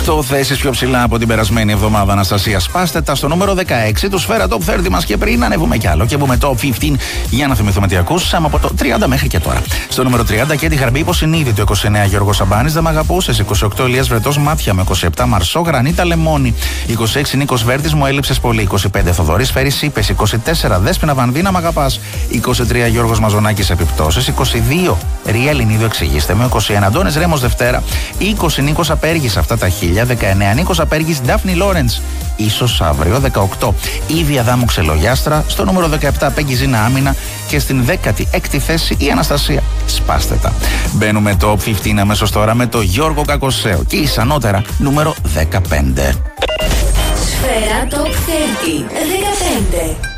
8 θέσεις πιο ψηλά από την περασμένη εβδομάδα, Αναστασία. Σπάστε τα στο νούμερο 16. Του σφαίρα Top 30 μας και πριν ανέβουμε κι άλλο. Και βγούμε Top 15 για να θυμηθούμε τι ακούσαμε από το 30 μέχρι και τώρα. Στο νούμερο 30 και τη Χαρμπή υποσυνείδητο 29 Γιώργος Σαμπάνης, Δεν μ' αγαπούσες. 28 Ηλίας Βρετός Μάτια με 27 Μαρσό Γρανίτα Λεμόνι. 26 Νίκος Βέρτης Μου έλειψες πολύ. 25 Θοδωρής Φέρης Είπες. 24 Δέσποινα Βανδίνα Μ' αγαπάς. 23 Γιώργος Μαζονάκης Επιπτώσεις. 22 Ρία Ελληνίδου Εξηγήστε με. 21 Αντώνης Ρέμος Δευτέρα. 20 Νίκος Απέργης Αυτά τα 1000. 19 Νίκος Απέργης Ντάφνη Λόρεντς Ίσως αύριο. 18 Ήβη Αδάμου Ξελογιάστρα. Στο νούμερο 17 Πέγγι Ζήνα Άμυνα. Και στην 16η θέση η Αναστασία. Σπάστε τα. Μπαίνουμε Top 15 αμέσως τώρα με το Γιώργο Κακοσέο. Και ίσανότερα νούμερο 15. Σφαίρα Top 30 15.